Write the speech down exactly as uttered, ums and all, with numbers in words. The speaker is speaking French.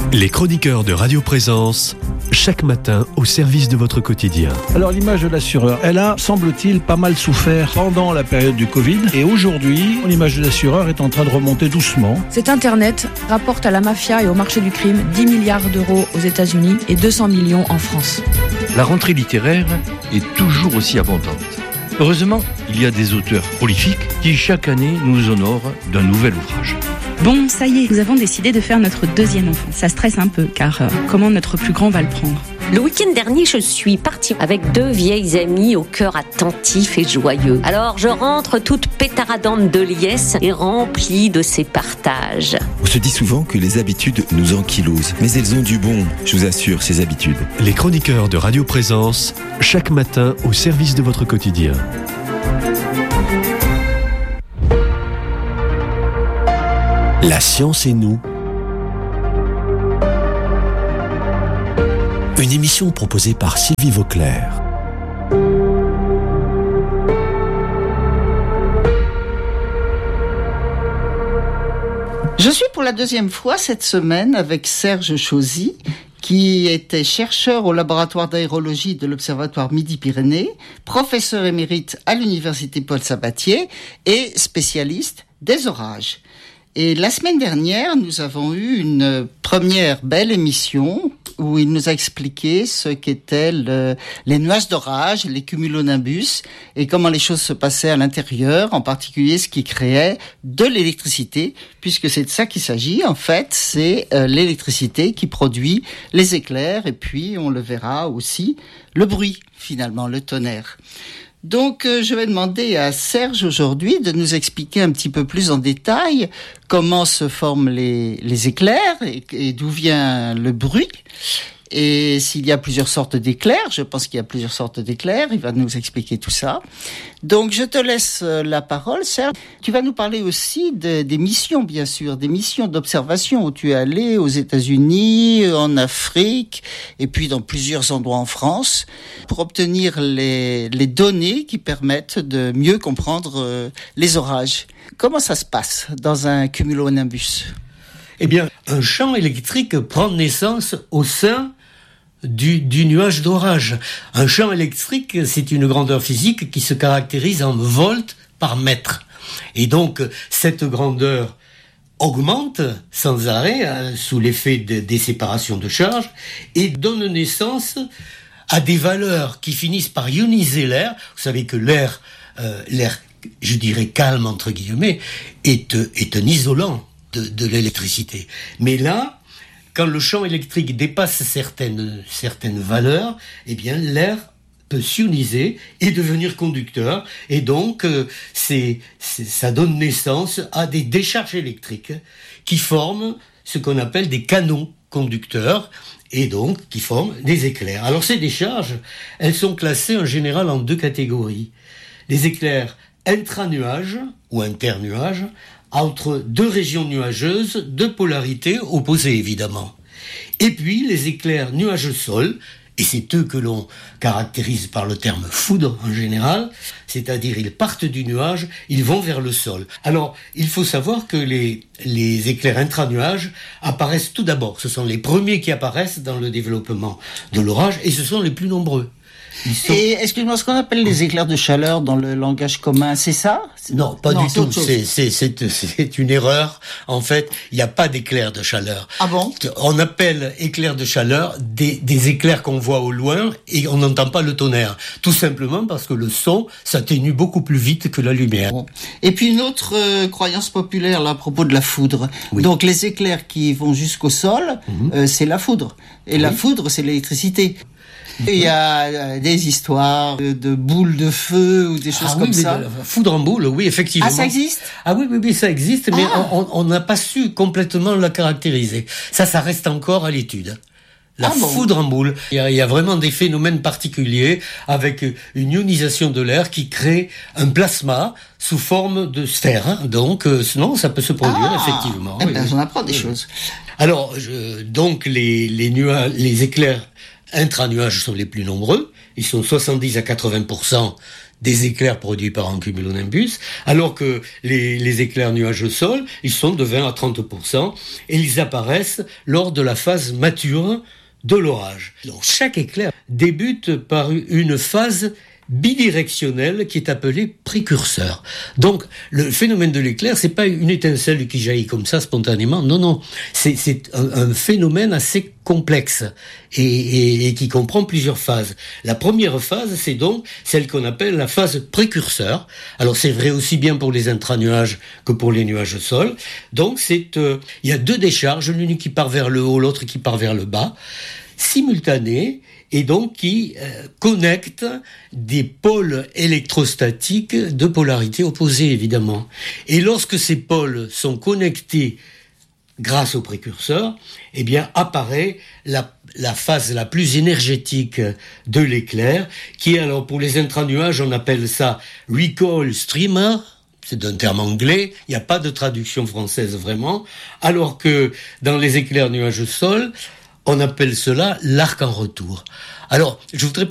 Les chroniqueurs de Radio Présence, chaque matin au service de votre quotidien. Alors l'image de l'assureur, elle a, semble-t-il, pas mal souffert pendant la période du Covid. Et aujourd'hui, l'image de l'assureur est en train de remonter doucement. Cet Internet rapporte à la mafia et au marché du crime dix milliards d'euros aux États-Unis et deux cents millions en France. La rentrée littéraire est toujours aussi abondante. Heureusement, il y a des auteurs prolifiques qui chaque année nous honorent d'un nouvel ouvrage. Bon, ça y est, nous avons décidé de faire notre deuxième enfant. Ça stresse un peu, car euh, comment notre plus grand va le prendre ? Le week-end dernier, je suis partie avec deux vieilles amies au cœur attentif et joyeux. Alors, je rentre toute pétaradante de liesse et remplie de ces partages. On se dit souvent que les habitudes nous ankylosent, mais elles ont du bon, je vous assure, ces habitudes. Les chroniqueurs de Radio Présence, chaque matin au service de votre quotidien. La science et nous. Une émission proposée par Sylvie Vauclair. Je suis pour la deuxième fois cette semaine avec Serge Chauzy, qui était chercheur au laboratoire d'aérologie de l'Observatoire Midi-Pyrénées, professeur émérite à l'Université Paul Sabatier et spécialiste des orages. Et la semaine dernière, nous avons eu une première belle émission où il nous a expliqué ce qu'étaient le, les nuages d'orage, les cumulonimbus, et comment les choses se passaient à l'intérieur, en particulier ce qui créait de l'électricité, puisque c'est de ça qu'il s'agit. En fait, c'est euh, l'électricité qui produit les éclairs, et puis, on le verra aussi, le bruit, finalement, le tonnerre. Donc, euh, je vais demander à Serge aujourd'hui de nous expliquer un petit peu plus en détail comment se forment les, les éclairs et, et d'où vient le bruit. Et s'il y a plusieurs sortes d'éclairs, je pense qu'il y a plusieurs sortes d'éclairs, il va nous expliquer tout ça. Donc, je te laisse la parole, Serge. Tu vas nous parler aussi de, des missions, bien sûr, des missions d'observation où tu es allé aux États-Unis, en Afrique, et puis dans plusieurs endroits en France, pour obtenir les, les données qui permettent de mieux comprendre les orages. Comment ça se passe dans un cumulonimbus ? Eh bien, un champ électrique prend naissance au sein du, du nuage d'orage. Un champ électrique, c'est une grandeur physique qui se caractérise en volts par mètre. Et donc, cette grandeur augmente sans arrêt hein, sous l'effet de, des séparations de charge et donne naissance à des valeurs qui finissent par ioniser l'air. Vous savez que l'air, euh, l'air, je dirais calme entre guillemets, est, est un isolant de, de l'électricité. Mais là, quand le champ électrique dépasse certaines, certaines valeurs, eh bien, l'air peut s'ioniser et devenir conducteur. Et donc, euh, c'est, c'est, ça donne naissance à des décharges électriques qui forment ce qu'on appelle des canons conducteurs et donc qui forment des éclairs. Alors, ces décharges, elles sont classées en général en deux catégories. Les éclairs intra-nuages ou inter-nuages, entre deux régions nuageuses, deux polarités opposées évidemment. Et puis les éclairs nuageux-sol, et c'est eux que l'on caractérise par le terme foudre en général, c'est-à-dire ils partent du nuage, ils vont vers le sol. Alors, il faut savoir que les, les éclairs intra-nuages apparaissent tout d'abord. Ce sont les premiers qui apparaissent dans le développement de l'orage, et ce sont les plus nombreux. Sont... Et excuse-moi, ce qu'on appelle les éclairs de chaleur dans le langage commun, c'est ça ? Non, pas non, du tout. C'est, c'est, c'est, c'est une erreur. En fait, il n'y a pas d'éclairs de chaleur. Ah bon ? On appelle éclairs de chaleur des, des éclairs qu'on voit au loin et on n'entend pas le tonnerre. Tout simplement parce que le son s'atténue beaucoup plus vite que la lumière. Bon. Et puis une autre euh, croyance populaire là, à propos de la foudre. Oui. Donc les éclairs qui vont jusqu'au sol, mmh. euh, c'est la foudre. Et oui. La foudre, c'est l'électricité. Il y a des histoires de boules de feu ou des choses ah comme oui, ça. De foudre en boule, oui, effectivement. Ah, ça existe ? Ah oui, oui, oui, ça existe, mais ah. on n'a pas su complètement la caractériser. Ça, ça reste encore à l'étude. La ah bon. foudre en boule. Il y, a, il y a vraiment des phénomènes particuliers avec une ionisation de l'air qui crée un plasma sous forme de sphère. Hein. Donc, euh, non, ça peut se produire, ah. effectivement. Eh oui, ben, oui. On apprend des oui. choses. Alors, je, donc, les, les, nuages, les éclairs intra-nuages sont les plus nombreux. Ils sont soixante-dix à quatre-vingts pour cent des éclairs produits par un cumulonimbus, alors que les, les éclairs nuages-sol, ils sont de vingt à trente pour cent et ils apparaissent lors de la phase mature de l'orage. Donc chaque éclair débute par une phase bidirectionnelle qui est appelée précurseur. Donc le phénomène de l'éclair, c'est pas une étincelle qui jaillit comme ça spontanément, non, non, c'est, c'est un, un phénomène assez complexe et, et, et qui comprend plusieurs phases. La première phase, c'est donc celle qu'on appelle la phase précurseur. Alors c'est vrai aussi bien pour les intranuages que pour les nuages sol. Donc c'est, euh, il y a deux décharges, l'une qui part vers le haut, l'autre qui part vers le bas, simultanées, et donc qui euh, connecte des pôles électrostatiques de polarité opposée, évidemment. Et lorsque ces pôles sont connectés grâce au précurseur, eh bien apparaît la, la phase la plus énergétique de l'éclair, qui est, alors pour les intranuages, on appelle ça recoil streamer. C'est un terme anglais, il n'y a pas de traduction française vraiment, alors que dans les éclairs nuages sol, on appelle cela l'arc en retour. Alors, je voudrais